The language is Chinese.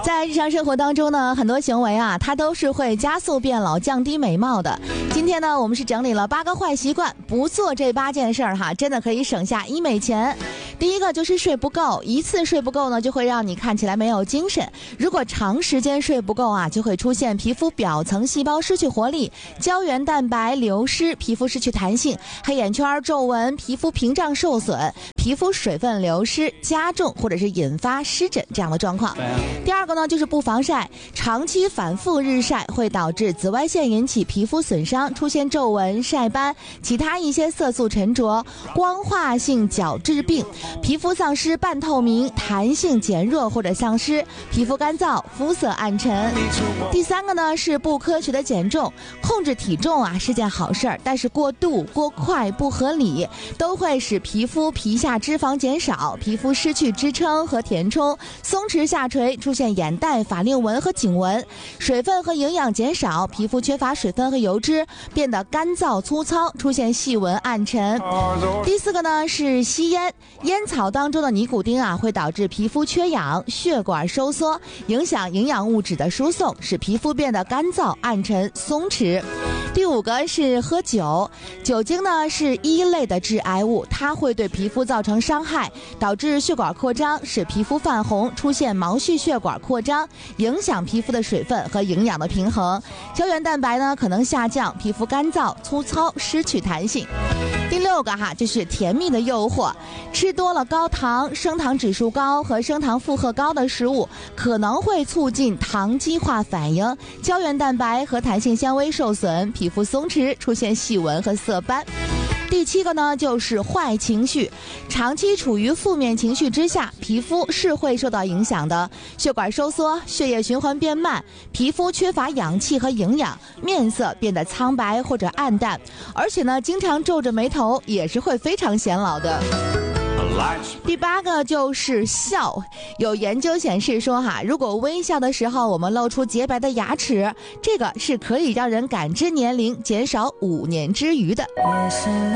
在日常生活当中呢，很多行为啊，它都是会加速变老、降低美貌的。今天呢，我们是整理了8个坏习惯，不做这8件事儿哈，真的可以省下医美钱。第一个就是睡不够，一次睡不够呢，就会让你看起来没有精神。如果长时间睡不够啊，就会出现皮肤表层细胞失去活力、胶原蛋白流失、皮肤失去弹性、黑眼圈、皱纹、皮肤屏障受损、皮肤水分流失加重，或者是引发湿疹这样的状况。第二个呢，就是不防晒，长期反复日晒会导致紫外线引起皮肤损伤，出现皱纹、晒斑，其他一些色素沉着、光化性角质病，皮肤丧失半透明，弹性减弱或者丧失，皮肤干燥，肤色暗沉。第三个呢，是不科学的减重，控制体重啊是件好事儿，但是过度、过快、不合理都会使皮肤皮下脂肪减少，皮肤失去支撑和填充，松弛下垂，出现眼袋、法令纹和颈纹，水分和营养减少，皮肤缺乏水分和油脂，变得干燥粗糙，出现细纹暗沉。第四个呢，是吸烟，烟草当中的尼古丁啊会导致皮肤缺氧、血管收缩，影响营养物质的输送，使皮肤变得干燥、暗沉、松弛。第五个是喝酒，酒精呢是一类的致癌物，它会对皮肤造成伤害，导致血管扩张，使皮肤泛红，出现毛细血管扩张，影响皮肤的水分和营养的平衡。胶原蛋白呢可能下降，皮肤干燥、粗糙，失去弹性。第六个就是甜蜜的诱惑，吃多了高糖、升糖指数高和升糖负荷高的食物，可能会促进糖基化反应，胶原蛋白和弹性纤维受损，皮肤松弛，出现细纹和色斑。第七个呢，就是坏情绪，长期处于负面情绪之下，皮肤是会受到影响的，血管收缩，血液循环变慢，皮肤缺乏氧气和营养，面色变得苍白或者暗淡，而且呢，经常皱着眉头也是会非常显老的。第八个就是笑，有研究显示说如果微笑的时候我们露出洁白的牙齿，这个是可以让人感知年龄减少5年之余的。